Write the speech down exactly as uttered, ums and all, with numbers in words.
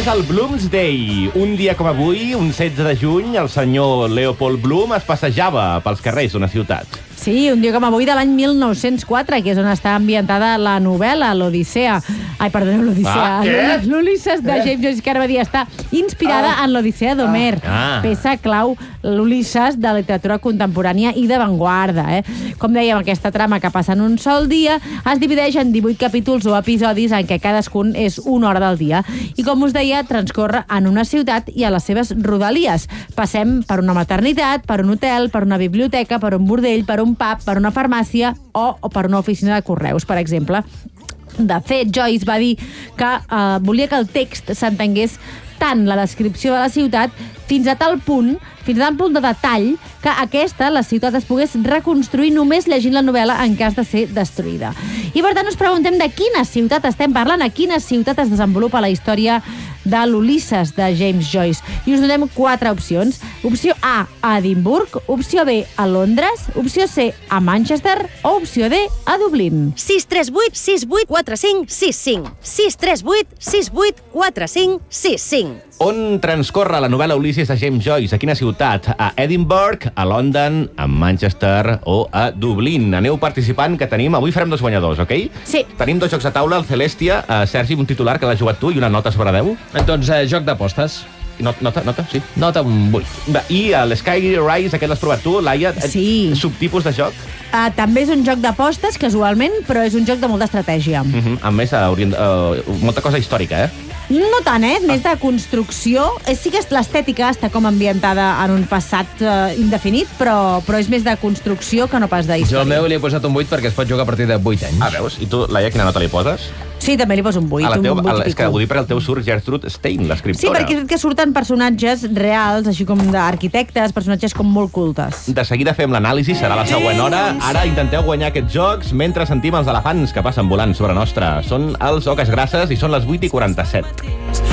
és el Bloomsday. Un dia com avui, un setze de juny, el senyor Leopold Bloom es passejava pels carrers d'una ciutat. Sí, un dia com avui de l'any mil nou-cents quatre, que és on està ambientada la novel·la, l'Odissea. Ai, perdoneu, l'Odissea. Ah, què? L'Ulisses de James Joyce, que ara va dir, està inspirada ah. en l'Odissea d'Homer. Ah. Peça clau, l'Ulisses de literatura contemporània i d'avantguarda. Eh? Com dèiem, aquesta trama que passa en un sol dia es divideix en divuit capítols o episodis en què cadascun és una hora del dia. I com us deia, transcorre en una ciutat i a les seves rodalies. Passem per una maternitat, per un hotel, per una biblioteca, per un bordell, per un pub, per una farmàcia o, o per una oficina de correus, per exemple. De fet, Joyce va dir que eh, volia que el text s'entengués tant la descripció de la ciutat fins a tal punt, fins a tal punt de detall, que aquesta, la ciutat, es pogués reconstruir només llegint la novel·la en cas de ser destruïda. I per tant us preguntem de quina ciutat estem parlant, a quina ciutat es desenvolupa la història de l'Ulisses de James Joyce. I us donem quatre opcions. Opció A, a Edimburg, opció B, a Londres, opció C, a Manchester o opció D, a Dublín. sis tres vuit sis vuit quatre cinc sis cinc. sis tres vuit sis vuit quatre cinc sis cinc. On transcorre la novel·la Ulisses de James Joyce? A quina ciutat? A Edimburg, a London, a Manchester o a Dublín? Aneu participant, que tenim... Avui farem dos guanyadors, ok? Sí. Tenim dos jocs a taula, el Celestia, uh, Sergi, un titular que l'has jugat tu i una nota sobre deu. Doncs eh, joc d'apostes. Not, nota, nota, sí. Nota un vuit. Va, I uh, l'Sky Rise, aquest l'has provat tu, Laia? Sí. Subtipus de joc? Uh, també és un joc d'apostes, casualment, però és un joc de molta estratègia. Uh -huh. A més, uh, orient... uh, molta cosa històrica, eh? No tant, eh? Més de construcció. Sí que l'estètica està com ambientada en un passat eh, indefinit, però, però és més de construcció que no pas de història. Jo al meu li he posat un vuit perquè es pot jugar a partir de vuit anys. Ah, veus? I tu, Laia, quina nota li poses? Sí, també li poso un vuit. A la teu, un vuit a la, és que pico. ho dic perquè el teu surt Gertrude Stein, Sí, l'escriptora. perquè és que surten personatges reals, així com d'arquitectes, personatges com molt cultes. De seguida fem l'anàlisi, serà la següent hora. Ara intenteu guanyar aquests jocs mentre sentim els elefants que passen volant sobre nostra. Són els Oques Grasses i són les vuit i quaranta-set.